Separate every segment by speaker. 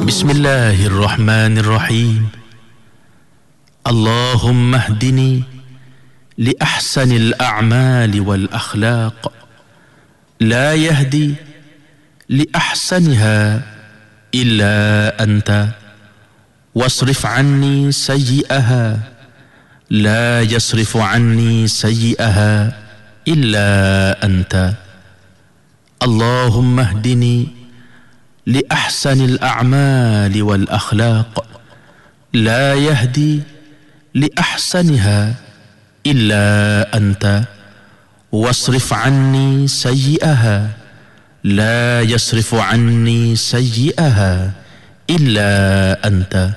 Speaker 1: Bismillahirrahmanirrahim. Allahumma hdini li ahsanil a'mali wal akhlaq, la yahdi li ahsaniha illa anta, wasrif anni sayyi'aha, la yasrifu anni sayyi'aha illa anta. Allahumma hdini li ahsanil a'mali wal akhlaq, la yahdi li ahsaniha illa anta, wasrif anni sayyi'aha, la yasrifu anni sayyi'aha illa anta.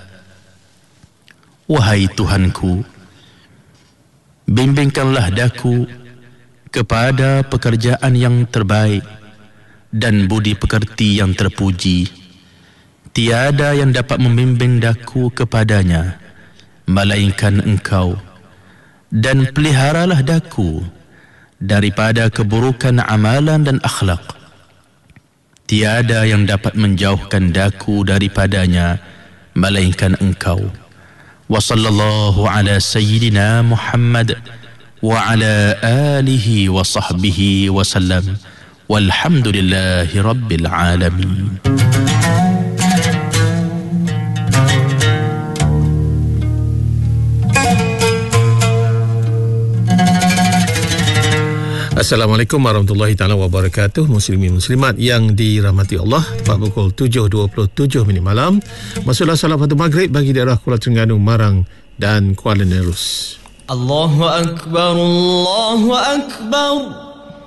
Speaker 1: Wahai Tuhanku, bimbingkanlah daku kepada pekerjaan yang terbaik dan budi pekerti yang terpuji. Tiada yang dapat membimbing daku kepadanya melainkan Engkau, dan peliharalah daku daripada keburukan amalan dan akhlak. Tiada yang dapat menjauhkan daku daripadanya melainkan Engkau. Wa sallallahu ala sayyidina Muhammad wa ala alihi wa sahbihi wa sallam. Walhamdulillahi Rabbil Alamin.
Speaker 2: Assalamualaikum warahmatullahi taala wabarakatuh. Muslimin muslimat yang dirahmati Allah, tepat pukul 7.27 malam, masuklah salat fardu maghrib bagi daerah Kuala Terengganu, Marang dan Kuala Nerus.
Speaker 3: Allahu akbar, Allahu akbar.